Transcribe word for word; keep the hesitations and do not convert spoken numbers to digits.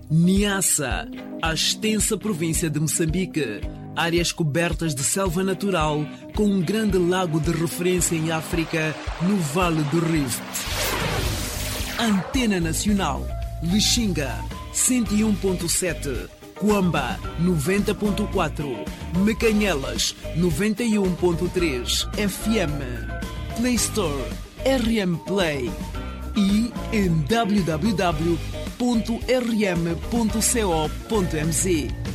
Niassa, a extensa província de Moçambique. Áreas cobertas de selva natural com um grande lago de referência em África no Vale do Rift. Antena Nacional, Lixinga, cento e um ponto sete. Cuamba, noventa ponto quatro. Mecanhelas, noventa e um ponto três F M. Play Store, R M Play. E em w w w ponto r m ponto co ponto m z.